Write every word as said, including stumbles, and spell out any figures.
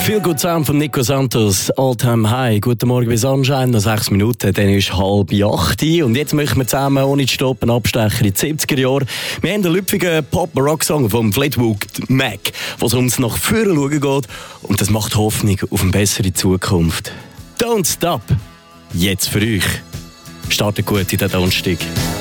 Viel gut zusammen von Nico Santos, All-Time High. Guten Morgen bis Anschein, noch sechs Minuten, dann ist halb acht. Und jetzt möchten wir zusammen ohne zu stoppen abstechen in die siebziger Jahre. Wir haben den lüpfigen Pop-Rock-Song vom Fleetwood Mac, wo es ums nach vorne schauen geht. Und das macht Hoffnung auf eine bessere Zukunft. Don't Stop! Jetzt für euch. Startet gut in den Donnerstag.